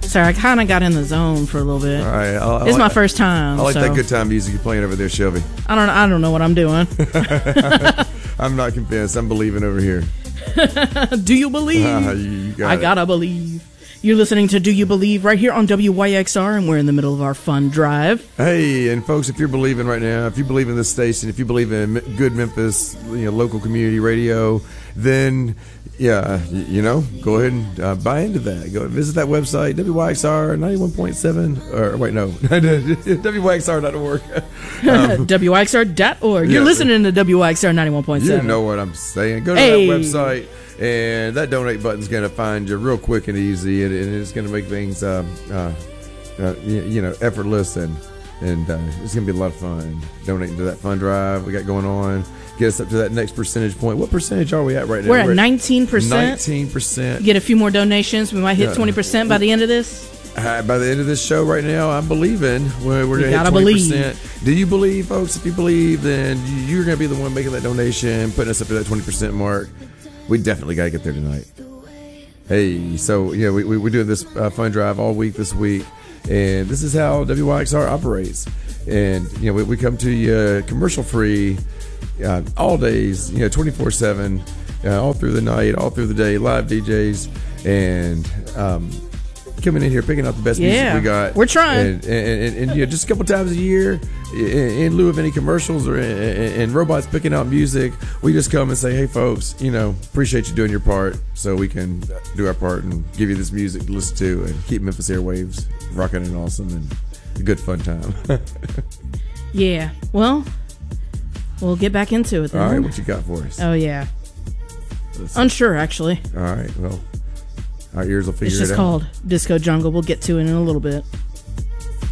Sorry, I kind of got in the zone for a little bit. All right, it's my first time. I like that good time music you're playing over there, Shelby. I don't know what I'm doing. I'm not convinced. I'm believing over here. Do you believe? I gotta believe. You're listening to Do You Believe right here on WYXR, and we're in the middle of our fun drive. Hey, and folks, if you're believing right now, if you believe in this station, if you believe in good Memphis, local community radio, then yeah, go ahead and buy into that. Go visit that website, WYXR 91.7, or wait, no, WYXR.org. WYXR.org. You're listening to WYXR 91.7. You know what I'm saying. Go to that website. And that donate button's going to find you real quick and easy, and it's going to make things, effortless, and it's going to be a lot of fun. Donating to that fund drive we got going on. Get us up to that next percentage point. What percentage are we at right now? We're at 19%. 19%. Get a few more donations. We might hit 20% by the end of this. By the end of this show right now, I'm believing we're going to hit 20%. Believe. Do you believe, folks? If you believe, then you're going to be the one making that donation, putting us up to that 20% mark. We definitely got to get there tonight. Hey, so we're doing this fund drive all week this week, and this is how WYXR operates. And we come to you commercial free, all days, 24/7, all through the night, all through the day, live DJs, and coming in here picking out the best music we got. We're trying, and just a couple times a year, in lieu of any commercials or and robots picking out music, we just come and say, hey folks, appreciate you doing your part, so we can do our part and give you this music to listen to and keep Memphis airwaves rocking and awesome and a good fun time. Yeah, well, we'll get back into it then. All right, what you got for us? Oh yeah, unsure actually. All right, well, our ears will figure it out. It's just called Disco Jungle. We'll get to it in a little bit.